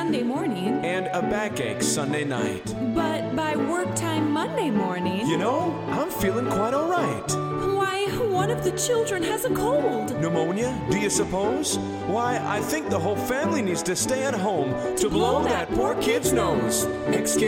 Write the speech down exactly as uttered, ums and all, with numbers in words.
Sunday morning. And a backache Sunday night. But by work time Monday morning... You know, I'm feeling quite all right. Why, one of the children has a cold. Pneumonia, do you suppose? Why, I think the whole family needs to stay at home to, to blow, blow that poor kid's nose. Excuse